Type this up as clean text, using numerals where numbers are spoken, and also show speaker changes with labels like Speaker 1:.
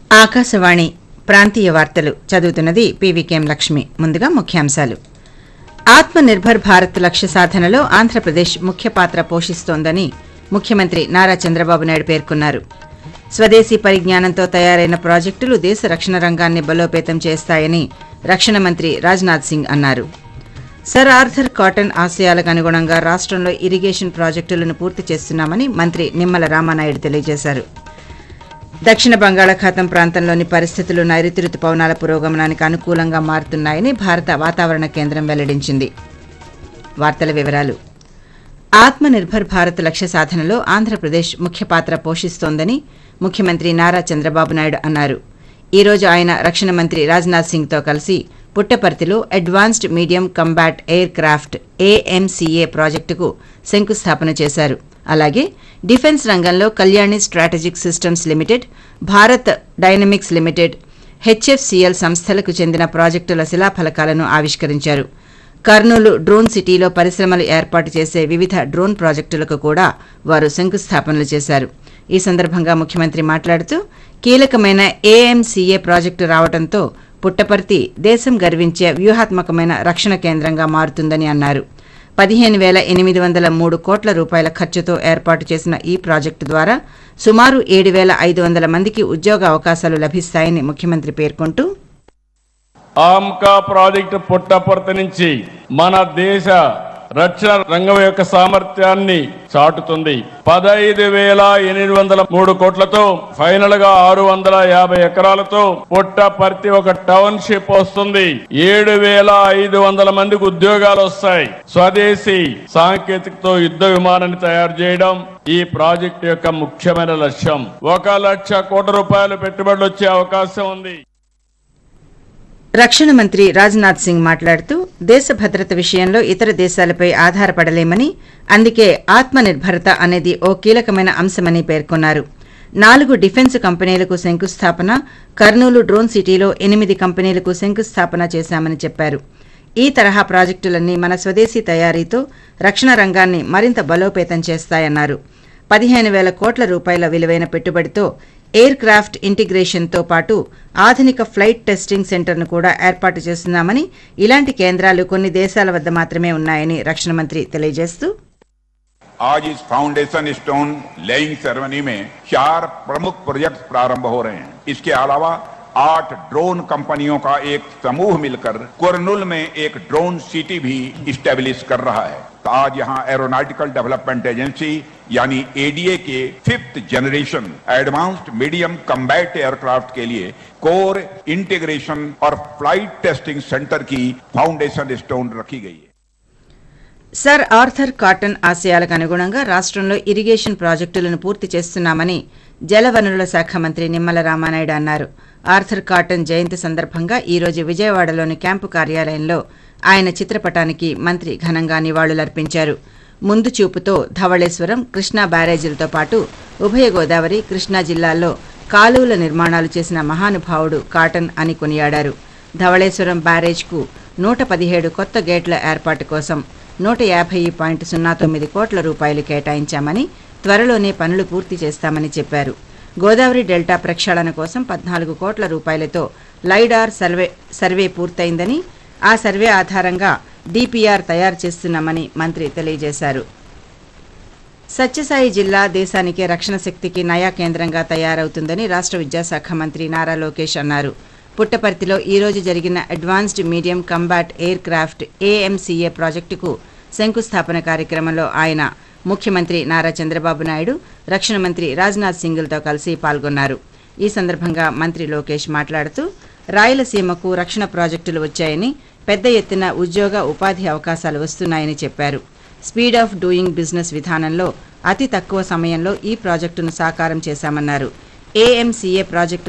Speaker 1: ఆకాశవాణి ప్రాంతీయ వార్తలు చదువుతున్నది పీవీకేఎం లక్ష్మి. ముందుగా ముఖ్యాంశాలు. ఆత్మనిర్భర్ భారత్ లక్ష్య సాధనలో ఆంధ్రప్రదేశ్ ముఖ్య పాత్ర పోషిస్తోందని ముఖ్యమంత్రి నారా చంద్రబాబు నాయుడు పేర్కొన్నారు. స్వదేశీ పరిజ్ఞానంతో తయారైన ప్రాజెక్టులు దేశ రక్షణ రంగాన్ని బలోపేతం చేస్తాయని రక్షణ మంత్రి రాజ్నాథ్ సింగ్ అన్నారు. సర్ ఆర్థర్ కాటన్ ఆశయాలకు అనుగుణంగా రాష్ట్రంలో ఇరిగేషన్ ప్రాజెక్టులను పూర్తి చేస్తున్నామని మంత్రి నిమ్మల రామానాయుడు తెలియజేశారు. దక్షిణ బంగాళాఖాతం ప్రాంతంలోని పరిస్థితులు నైరుతి రుతుపవనాల పురోగమనానికి అనుకూలంగా మారుతున్నాయని భారత వాతావరణ కేంద్రం వెల్లడించింది. వార్తల వివరాలు. ఆత్మనిర్భర్ భారత్ లక్ష్య సాధనలో ఆంధ్రప్రదేశ్ ముఖ్య పాత్ర పోషిస్తోందని ముఖ్యమంత్రి నారా చంద్రబాబు నాయుడు అన్నారు. ఈ రోజు ఆయన రక్షణ మంత్రి రాజ్నాథ్ సింగ్తో కలిసి పుట్టపర్తిలో advanced medium combat air craft AMCA ప్రాజెక్టుకు శంకుస్థాపన చేశారు. అలాగే డిఫెన్స్ రంగంలో Kalyani strategic systems limited, Bharat dynamics limited, HFCL సంస్థలకు చెందిన ప్రాజెక్టుల శిలాఫలకాలను ఆవిష్కరించారు. కర్నూలు డ్రోన్ సిటీలో పరిశ్రమలు ఏర్పాటు చేసే వివిధ డ్రోన్ ప్రాజెక్టులకు కూడా వారు శంకుస్థాపనలు చేశారు. ఈ సందర్భంగా ముఖ్యమంత్రి మాట్లాడుతూ కీలకమైన ఏఎంసీఏ ప్రాజెక్టు రావడంతో పుట్టపర్తి దేశం గర్వించే వ్యూహాత్మకమైన రక్షణ కేంద్రంగా మారుతుందని అన్నారు. 15,803 కోట్ల రూపాయల ఖర్చుతో ఏర్పాటు చేసిన ఈ ప్రాజెక్టు ద్వారా సుమారు 7,500 మందికి ఉద్యోగ అవకాశాలు లభిస్తాయని ముఖ్యమంత్రి పేర్కొంటూ,
Speaker 2: ఆమ్కా ప్రాజెక్టు పుట్టపర్తి నుంచి మన దేశ రక్షణ రంగం యొక్క సామర్థ్యాన్ని చాటుతుంది. 15,803 కోట్లతో ఫైనల్ గా 650 ఎకరాలతో పుట్టపర్తి ఒక టౌన్షిప్ వస్తుంది. 7,500 మందికి ఉద్యోగాలు వస్తాయి. స్వదేశీ సాంకేతికతో యుద్ధ విమానాన్ని తయారు చేయడం ఈ ప్రాజెక్టు యొక్క ముఖ్యమైన లక్ష్యం. 1,00,000 కోట్ల రూపాయలు పెట్టుబడులు వచ్చే అవకాశం ఉంది.
Speaker 1: రక్షణ మంత్రి రాజ్నాథ్ సింగ్ మాట్లాడుతూ దేశ భద్రత విషయంలో ఇతర దేశాలపై ఆధారపడలేమని, అందుకే ఆత్మనిర్భరత అనేది ఓ కీలకమైన అంశమని పేర్కొన్నారు. 4 డిఫెన్స్ కంపెనీలకు శంకుస్థాపన, కర్నూలు డ్రోన్ సిటీలో 8 కంపెనీలకు శంకుస్థాపన చేశామని చెప్పారు. ఈ తరహా ప్రాజెక్టులన్నీ మన స్వదేశీ తయారీతో రక్షణ రంగాన్ని మరింత బలోపేతం చేస్తాయన్నారు. 15,000 కోట్ల రూపాయల విలువైన పెట్టుబడితో ఎయిర్ క్రాఫ్ట్ ఇంటిగ్రేషన్తో పాటు ఆధునిక ఫ్లైట్ టెస్టింగ్ సెంటర్ను కూడా ఏర్పాటు చేస్తున్నామని, ఇలాంటి కేంద్రాలు కొన్ని దేశాల వద్ద మాత్రమే ఉన్నాయని రక్షణ మంత్రి తెలియజేస్తూ,
Speaker 3: आज इस फाउंडेशन स्टोन लेइंग सेरेमनी में 4 प्रमुख प्रोजेक्ट प्रारंभ हो रहे हैं. इसके अलावा 8 ड्रोन कंपनियों का एक समूह मिलकर कुरनूल में एक ड्रोन सिटी भी इस्टेब्लिश कर रहा है. आज यहाँ एरोनॉटिकल डेवलपमेंट एजेंसी यानी एडीए के 5th generation advanced medium combat aircraft के लिए कोर इंटीग्रेशन और फ्लाइट टेस्टिंग सेंटर की फाउंडेशन स्टोन रखी गई है.
Speaker 1: సర్ ఆర్థర్ కాటన్ ఆశయాలకు అనుగుణంగా రాష్ట్రంలో ఇరిగేషన్ ప్రాజెక్టులను పూర్తి చేస్తున్నామని జలవనరుల శాఖ మంత్రి నిమ్మల రామానాయుడు అన్నారు. ఆర్థర్ కాటన్ జయంతి సందర్భంగా ఈ రోజు విజయవాడలోని క్యాంపు కార్యాలయంలో ఆయన చిత్రపటానికి మంత్రి ఘనంగా నివాళులర్పించారు. ముందు చూపుతో ధవళేశ్వరం, కృష్ణా బ్యారేజీలతో పాటు ఉభయ గోదావరి, కృష్ణా జిల్లాల్లో కాలువల నిర్మాణాలు చేసిన మహానుభావుడు కాటన్ అని కొనియాడారు. ధవళేశ్వరం బ్యారేజ్కు 117 కొత్త గేట్ల ఏర్పాటు కోసం 150.09 కోట్ల రూపాయలు కేటాయించామని, త్వరలోనే పనులు పూర్తి చేస్తామని చెప్పారు. గోదావరి డెల్టా ప్రక్షాళన కోసం 14 కోట్ల రూపాయలతో లైడార్ సర్వే పూర్తయిందని, ఆ సర్వే ఆధారంగా డీపీఆర్ తయారు చేస్తున్నామని మంత్రి తెలియజేశారు. సత్యసాయి జిల్లా దేశానికే రక్షణ శక్తికి నయా కేంద్రంగా తయారవుతుందని రాష్ట్ర విద్యాశాఖ మంత్రి నారా లోకేష్ అన్నారు. పుట్టపర్తిలో ఈ రోజు జరిగిన advanced medium combat air craft AMCA ప్రాజెక్టుకు శంకుస్థాపన కార్యక్రమంలో ఆయన ముఖ్యమంత్రి నారా చంద్రబాబు నాయుడు, రక్షణ మంత్రి రాజ్నాథ్ సింగ్లతో కలిసి పాల్గొన్నారు. ఈ సందర్భంగా మంత్రి లోకేష్ మాట్లాడుతూ రాయలసీమకు రక్షణ ప్రాజెక్టులు వచ్చాయని, పెద్ద ఎత్తున ఉద్యోగ ఉపాధి అవకాశాలు వస్తున్నాయని చెప్పారు. స్పీడ్ ఆఫ్ డూయింగ్ బిజినెస్ విధానంలో అతి తక్కువ సమయంలో ఈ ప్రాజెక్టును సాకారం చేశామన్నారు. AMCA project